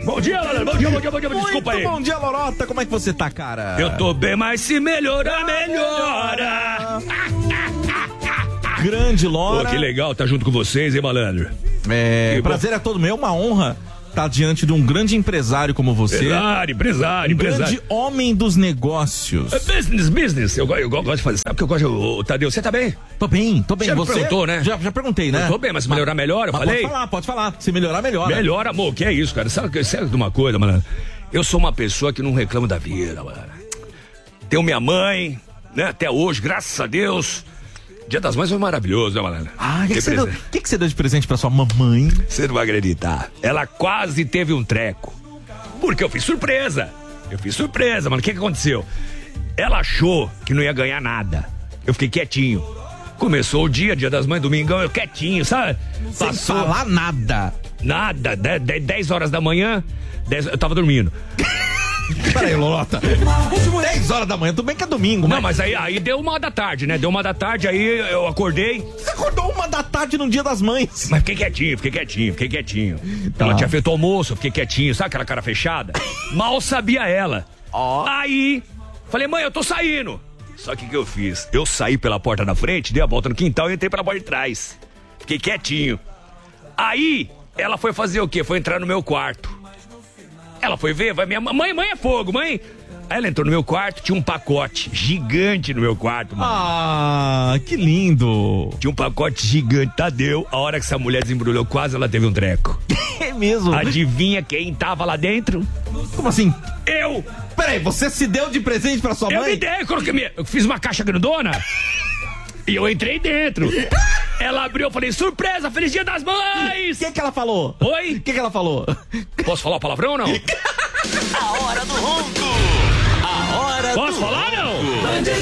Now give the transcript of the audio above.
Bom dia, Malandro. Bom dia. Desculpa aí. Bom dia, Lorota. Como é que você tá, cara? Eu tô bem, mas se melhorar, melhora. Grande Lora. Pô, que legal estar junto com vocês, hein, Malandro? Prazer é todo meu, uma honra estar diante de um grande empresário como você. Empresário. Grande homem dos negócios. Business. Eu gosto de fazer. Sabe o que eu gosto, Tadeu? Você tá bem? Tô bem. Você me perguntou, né? Já perguntei, né? Eu tô bem, mas se melhorar, melhora, eu falei. Pode falar. Se melhorar, melhora. Melhora, amor, que é isso, cara? Sabe de uma coisa, Malandro? Eu sou uma pessoa que não reclama da vida, mano. Tenho minha mãe, né? Até hoje, graças a Deus. Dia das Mães foi maravilhoso, né, Malandro? O que você deu de presente pra sua mamãe? Você não vai acreditar. Ela quase teve um treco. Porque eu fiz surpresa, mano. O que aconteceu? Ela achou que não ia ganhar nada. Eu fiquei quietinho. Começou o dia das Mães, domingão, eu quietinho, sabe? Sem falar nada. Nada. 10 horas da manhã, eu tava dormindo. Peraí, Lolota. 10 horas da manhã, tudo bem que é domingo, Não, mas aí deu 1h da tarde, né? Deu 1h da tarde, aí eu acordei. Você acordou 1h da dia das mães. Mas fiquei quietinho. Tá. Ela tinha feito almoço, eu fiquei quietinho, sabe aquela cara fechada? Mal sabia ela. Aí, falei, mãe, eu tô saindo. Só que o que eu fiz? Eu saí pela porta da frente, dei a volta no quintal e entrei pela porta de trás. Fiquei quietinho. Aí, ela foi fazer o quê? Foi entrar no meu quarto. Ela foi ver, minha mãe é fogo, mãe. Aí ela entrou no meu quarto, tinha um pacote gigante no meu quarto, mano. Que lindo. Tinha um pacote gigante, Tadeu. A hora que essa mulher desembrulhou, quase ela teve um treco. É mesmo? Adivinha quem tava lá dentro? Como assim? Eu! Peraí, você se deu de presente pra sua mãe? Eu me dei, eu fiz uma caixa grandona e eu entrei dentro. Ela abriu, eu falei, surpresa, feliz dia das mães! O que ela falou? Oi? O que ela falou? Posso falar o palavrão ou não? A hora do Ronco.